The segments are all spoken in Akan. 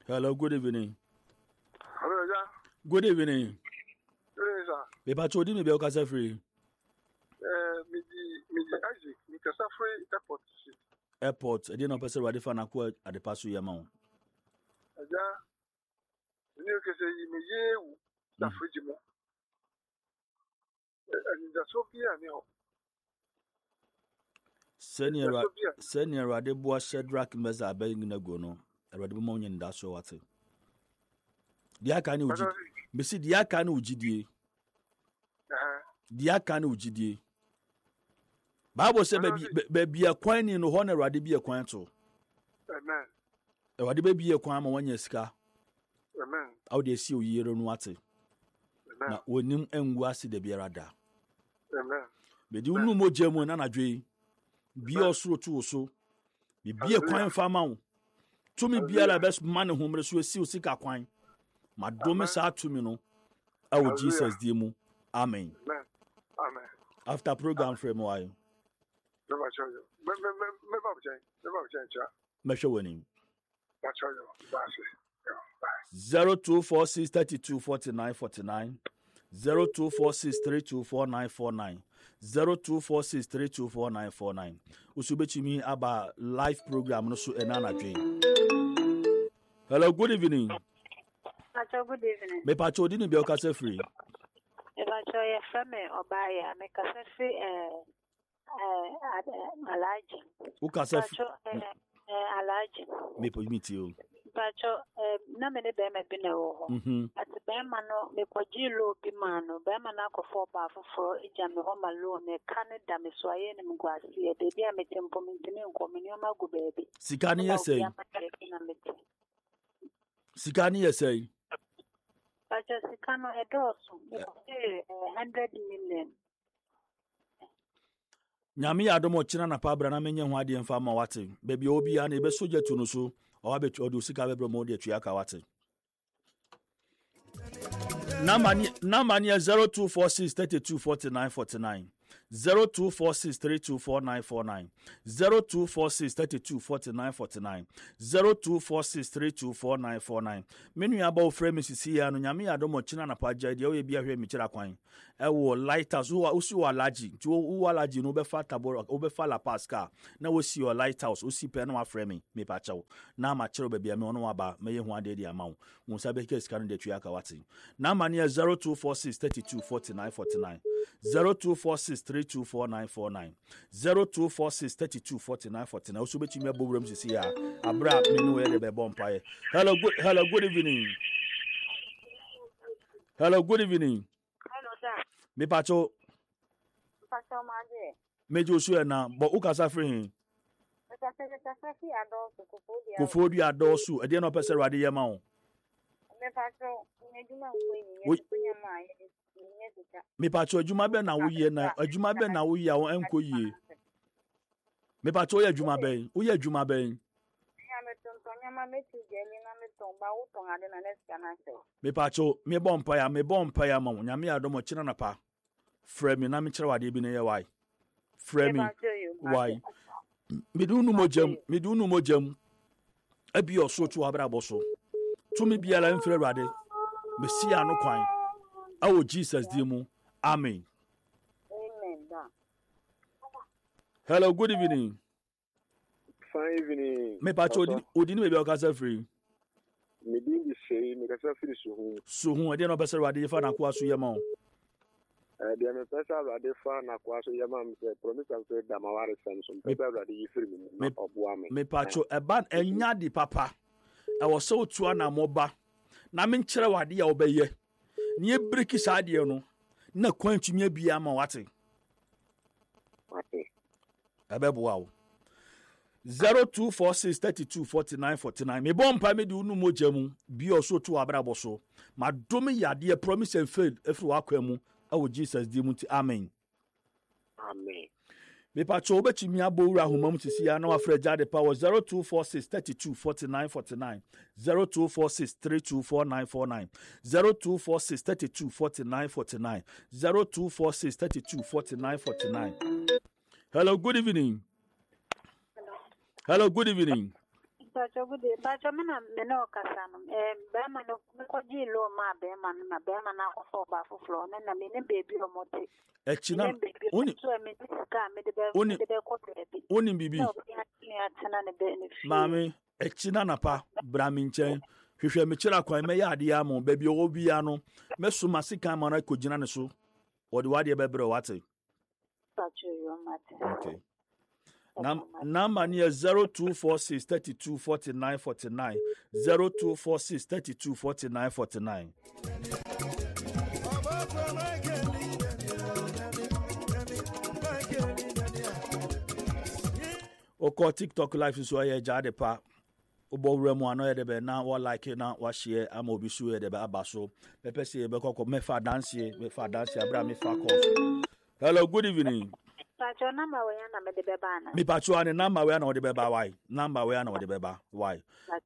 Hello, good evening. Hello, sir. Good evening. Good evening, sir. Me pa chodi me be o kasa free. Me Isaac, me kasa free airport. Airport, e dey no person ready for na ko ade paso ye ma o. Aja. Ni o kese me ye na free mo. And that's okay ani ho. Senior Rade Boa Shadrach Meza begging a go no. A red woman in that show what it. The Akani Uji. Bessie the Akani Ujidi. The Akani Ujidi. Bible said, baby, a coin in the honor, Radi be a coin to. Amen. A Radi baby a coin 1 year scar. Amen. How they see you on what it. Now, when him and was the Bierada. Amen. But you know more German and a dream. Be also too so. Be a coin farmer. To me, be a best man whom you see sick a coin. My domes are to me no. Our Jesus demo. Amen. Amen. After program frame while. Never show you. Never change. Measure winning. Watch you. 0246 32 49 49 0246 32 49 0246 32 49 Usubechimi aba live program no so enana dwen. Hello, good evening. Good evening. Me pacho di ni be o kase free. E pacho ye frame obaya me kase free Alaji. U kase free. Alaji. Me po meet you. Pacho na me ne be me bi na wo ho. At be ma no me kwaji lo bi ma no be ma na akofo ba foforo ija me ho ma lo me Canada me so aye ne mgwasi e de bia me tempo me ntimi nkomi ni o ma gu bebi. Sikani yesay. Sikani yesay. Pacho sikano edoso. 100 million. Nyame adomo china na pabra na menye ho ade mfa ma wate. Baby obi ya na ebe soja tu no so. Or bet you do sika bebro mo de tuaka wate. Number 0246 32 49 49 0246 32 49 0246 32 49 49 0246 32 49 Menu aba frame sisi ya no nyame adomo china na paja de o ye bia hwe mi kira kwan e wo lighthouse wo si wo alaji ti wo alaji no be fa taboro o be fa la pascal na wo si your lighthouse o si pe na wa frame me pa chawo na ma kiro bia me ono aba me ye hu ade de ama wo sa be case kan de tuaka wate na mani 0246 32 49 49 0246 32 49 49 0246 32 49 49 also bet you abo bram sisi ya abra menu we de be bompae. Hello, good evening. Hello, good evening. Hello, sir. Me pacho Maje. Mejo so na bo ukasa free. Kufodu adosu e de no pese rade ye ma wo. Me pacho meduma nkoyi kunya ma me pacho adwuma be na wo ye na adwuma be na wo ye a enko yie. Me pacho ye adwuma be wo ye adwuma be ya me tontonya ma metu jeli na me tomba wo ton ade na neska na se me pacho me bompa ya ma nyame adomo kina na pa frame me na me kire wade bi na ye why frame me why me du nu mojam abi oso tu abra boso to me bia la mfre wade me si ano kwan awo Jesus dimu. Amen. Amen. Hello, good evening. Fine evening. Me pacho odini me be o kasa free. Me din di sei me kasa free so hu ade no pese wade fa na kwa so ye ma o. De me pesa wade fa na kwa so ye ma me promise am say da maware sam so pesa wade yi free me oboa me. Me pacho eba enya di papa. E wo so tu na moba. Na me nkire wade ya obeye. Ni ebreki sa ade no. Na kwantumi abia ma wate. Abeboa wo. 0246 32 49 49 me bompa me di unu mojamu bi oso to abrabo so madome yade promise and fail efri wakwamu awo Jesus di muti. Amen. Amen. Me pacho obetimi abowura homam sisi ya na wafra jade power 0246 32 49 49 0246 32 49 49 0246 32 49 49 0246 32 49 49. Hello, good evening. Hello, good evening. Pacho good day. Pacho mena meno kasano. Bema no ko ji lo ma bema na bema na ko fo ba fo flo na me ne baby o mote. Echina oni so me disika me de be ko baby. Oni bibi. Mami echina na pa bra mi nchen. Hwehwe me kira kwan me ya ade ya mo baby o bia no me so masika ma na ko gina ne so. Odi wade be bre wate. Pacho yo mate. Okay. Number near 0246 32 49 49 0246 32 49 49. Oko TikTok live so ya jade pa obo remu ano ye de be na wa like na wa share am obi so ye de be abaso pepe se be kokko me fa dance abra me fa course. Hello, good evening. Pacho number we na me de be ba na. Me pacho ane number we na de be ba why? Number we na de be ba why?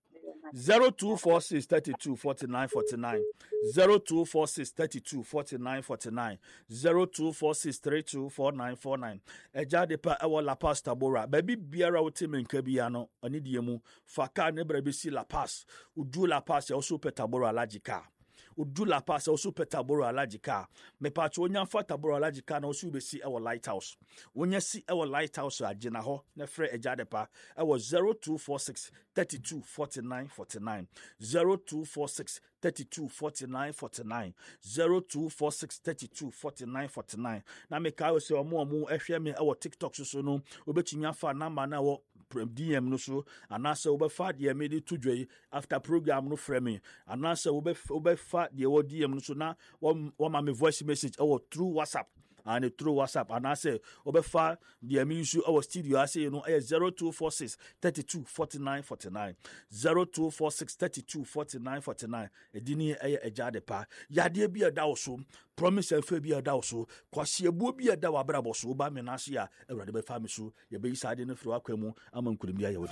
0246 32 49 49 0246 32 49 49 0246 32 49 49 eja de pa ewo La Paz Tabora baby biara wote menka bia no ani die mu faka ne bra be si La Paz udu La Paz also Tabora lagika udu La Paz also Tabora lagika me pacho onya fa Tabora lagika na osu be si ewo Lighthouse onya si ewo Lighthouse agina ho na frɛ eja de pa ewo 0246 32 49 49 0246 32 49 49 0246 32 49 49 na me ka we se omo ehwe me ewo TikTok so no obechinya fa number na wo DM no so anasa obefa de me de tudwe after program no frɛ me anasa obefa de wo DM no so na wo ma me voice message ewo through WhatsApp and through WhatsApp and I say obefa the issue our studio I say you know 0246 32 49 49 0246 32 49 49 edini ejade pa yade bi eda so promise and fe bi eda so kwase ebu bi eda wa brabo so ba me na so ya ewrade be fa me so ye be isade no firi akwamu amankuri bia ye